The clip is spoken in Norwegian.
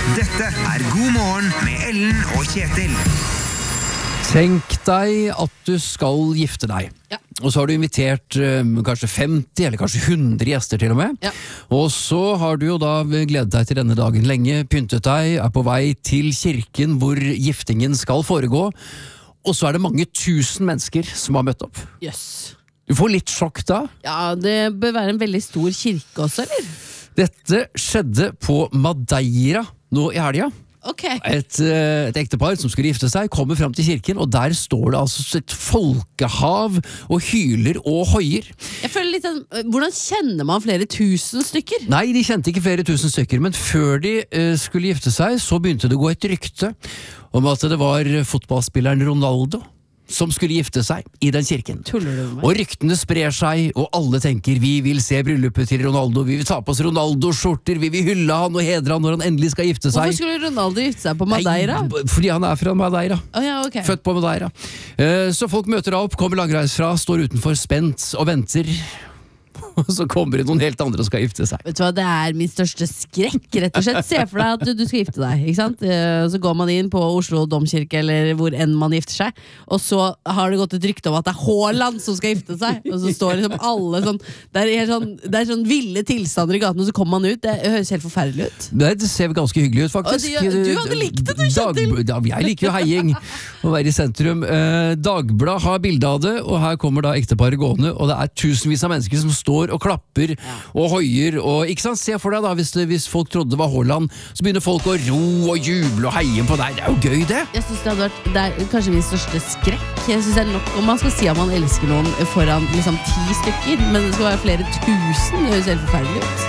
Dette God morgen med Ellen og Kjetil. Tenk deg at du skal gifte deg. Ja. Og så har du invitert kanskje 50 eller kanskje 100 gjester til og med. Ja. Og så har du jo da gledet deg til denne dagen lenge, pyntet deg, er på vei til kirken hvor giftingen skal foregå. Og så er det mange tusen mennesker som har møtt opp. Yes. Du får litt sjokk da. Ja, det bør være en veldig stor kirke også, eller? Dette skjedde på Madeira nå i helga. Ok. Et ektepar som skulle gifte seg kommer frem til kirken, og der står det altså et folkehav og hyler og hoier. Jeg føler litt hvordan kjenner man flere tusen stykker? Nei, de kjente ikke flere tusen stykker, men før de skulle gifte seg, så begynte det å gå et rykte om at det var fotballspilleren Ronaldo som skulle gifte seg i den kirken. Tuller du med meg? Og ryktene sprer seg, og alle tenker vi vil se bryllupet til Ronaldo, vi vil ta på oss Ronaldo-skjorter, vi vil hylle han og hedre han når han endelig skal gifte seg. Hvorfor skulle Ronaldo gifte seg på Madeira? Nei, fordi han er fra Madeira. Ja, ok. Født på Madeira. Så folk møter opp, kommer langreis fra, står utenfor spent og venter. Og så kommer det noen helt andre og skal gifte seg. Vet du hva, det er min største skrekk, rett og slett. Se for deg at du skal gifte deg, ikke sant? Så går man inn på Oslo domkirke, eller hvor enn man gifter seg, og så har det gått et rykte om at det er Haaland som skal gifte seg, og så står liksom alle sånn, det er sånn ville tilstander i gaten, og så kommer man ut, det høres helt forferdelig ut. Det ser ganske hyggelig ut, faktisk. Du hadde likt det, du, Kjetil! Jeg liker jo heiing, å være i sentrum. Dagblad har bilde av det, og her kommer da ekteparet gående, og det er tusenvis av mennesker som står og klapper og hoier, og ikke sant, se for deg da, hvis folk trodde det var Haaland, så begynner folk å ro og juble og heie på deg. Det er jo gøy, det! Jeg synes det er kanskje min største skrekk. Jeg synes det er nok om man skal si at man elsker noen foran liksom 10 stykker, men det skal være flere tusen, det høres helt forferdelig ut.